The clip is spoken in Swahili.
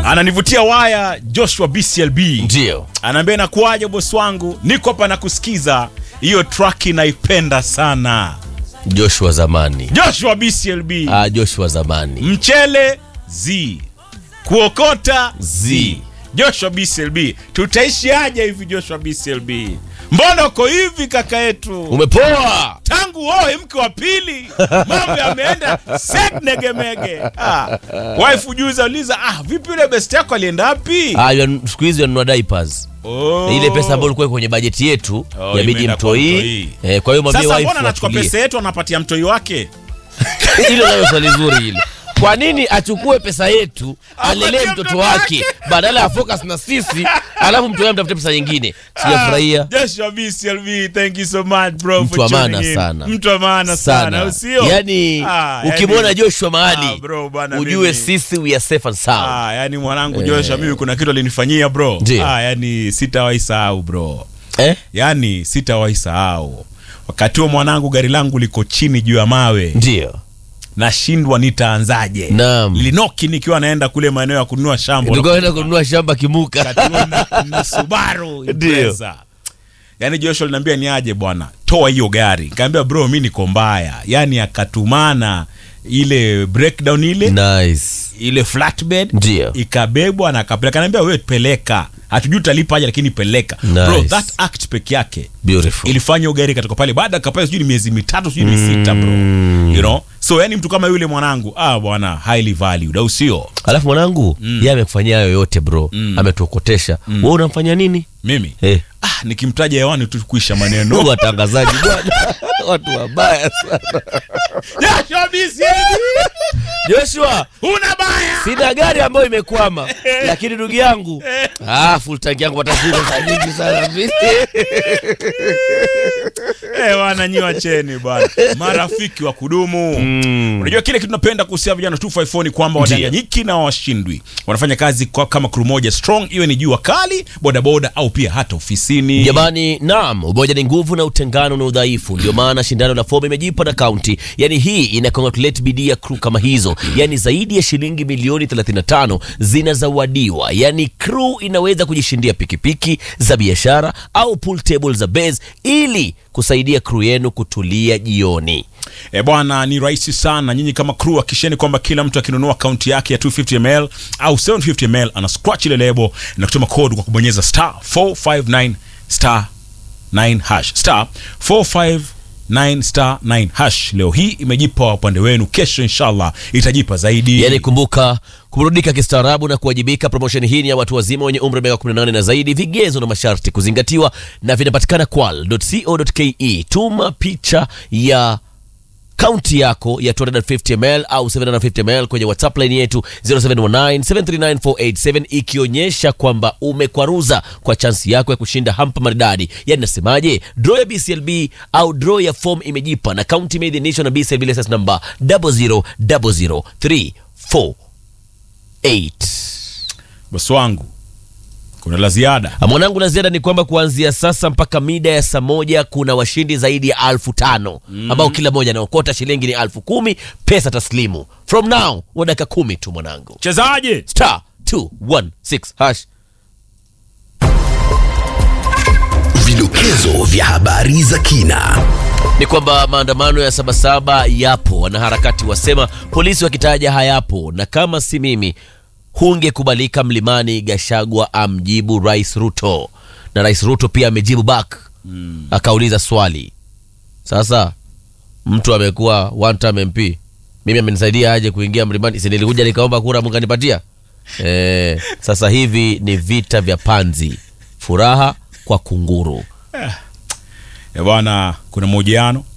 Ananivutia waya Joshua BCLB. Ndio. Anaambia nakuaje boss wangu? Niko hapa nakusikiza. Hiyo track naipenda sana. Joshua zamani. Joshua BCLB. Joshua zamani. Mchele Z. Kuokota Z. Joshua BCLB. Tutaishi aje hivi Joshua BCLB? Mbona uko hivi kaka yetu? Umepoa. Tangu oe mke wa pili mambo yameenda set negemege. Wife ujuza uliza vipi yule best yako alienda wapi? Siku hizi yanunua diapers. Ile pesa ambayo ilikuwa kwenye bajeti yetu yabidi mtoi. Kwa hiyo mwambie wife. Sasa mbona anachukua pesa yetu anapatia mtoi wake? Hilo nayo swali zuri hilo. Kwa nini achukue pesa yetu alelee mtoto wake badala ya focus na sisi alafu mtu mtafute pesa nyingine? Sijafurahia. Joshua BCLB, thank you so much bro for tuning in. Sana. Mtu amana sana. Usio. Yani ukimwona Joshua mahali ujue sisi we are safe and sound. Yani mwanangu Joshua mimi kuna kitu alinifanyia bro. Yani sitawahi sahau bro. Yani sitawahi sahau. Wakati huo mwanangu gari langu liko chini juu ya mawe. Ndio. Nashindwa nitaanzaje. Linoki nikiwa naenda kule maeneo ya kununua shamba. Nilikuwa naenda kununua shamba Kimuka. Na Subaru Impreza. Yani Joshua aliniambia ni aje bwana, toa hiyo gari. Nikamwambia bro mimi niko mbaya. Yani akatumana ile breakdown ile. Nice. Ile flatbed. Ndio. Ikabebwa na akapeleka. Ananiambia wewe peleka. Hatujui utalipa aje lakini peleka. Nice. Bro that act peke yake beautiful. Ilifanya gari katoka pale baada akapata sijui miezi 3 sijui ni 6 bro. You know? So yani mtu kama yule mwanangu bwana highly valued au sio? Alafu mwanangu yeye amekufanyia hayo yote bro. Ametuokotesha. Wewe unamfanyia nini? Mimi? Nikimtaja hewani tu kuisha maneno. Watangazaji bwana. Watu wabaya sana. Joshua, una baya. Sina gari ambayo imekwama. Lakini ndugu yangu, full tank yangu watashinda saa nyingi sana vile. Wana nyiwa cheni bwana. Marafiki wa kudumu. Unajua kile kitu tunapenda kuhusia vijana 254 ni kwamba wadanganyiki na washindwi. Wanafanya kazi kama crew moja strong, iwe ni jua kali, bodaboda au pia hata ofisini. Jamani, naam, umoja ni nguvu na utengano na udhaifu. Ndio maana shindano la fomu imejipa na county. Yani hii ina congratulate bidii ya crew kama hizo. Yani zaidi ya shilingi milioni 35 zinazawadiwa. Yani crew inaweza kujishindia pikipiki za biashara au pool table za base ili kusaidia crew yenu kutulia jioni. Bwana ni rahisi sana. Nyinyi kama crew hakisheni kwamba kila mtu akinunua account yake ya 250ml au 750ml ana scratch ile lebo na kutuma code kwa kubonyeza *459 *9 hash *459 *9 hash. Leo hii imejipa upande wenu, kesho inshallah itajipa zaidi. Yani kumbuka kuburudika kistaarabu na kuwajibika. Promotion hii ni ya watu wazima wenye umri wa miaka 18 na zaidi. Vigezo na masharti kuzingatiwa na vinapatikana kwal.co.ke. Tuma picha ya kaunti yako ya 250ml au 750ml kwenye WhatsApp line yetu 0719739487 ikionyesha kwamba umekwaruza kwa chansi yako ya kushinda hampa maridadi. Yani nasemaje? Draw ya BCLB au draw ya form imejipa na county made nation na BCLB license number 0000348. Boss wangu, kuna la ziada. Mwanangu, la ziada ni kwamba kuanzia sasa mpaka mida ya saa 1 kuna washindi zaidi ya 5,000 ambao kila moja anaokota shilingi ni 10,000 pesa taslimu. From now, wa dakika 10 tu mwanangu. Chezaje? *216 hash. Vidokezo vya habari za kina ni kwamba maandamano ya Sabasaba yapo, wanaharakati wasema, polisi wakitaja hayapo, na kama si mimi hungekubalika mlimani. Gachagua amjibu Rais Ruto, na Rais Ruto pia amejibu back. Akauliza swali, sasa mtu amekuwa one time MP, mimi amenisaidia aje kuingia mlimani? Si nilikuja nikaomba kura mkanipatia? Sasa hivi ni vita vya panzi, furaha kwa kunguru. Bwana, kuna mahojiano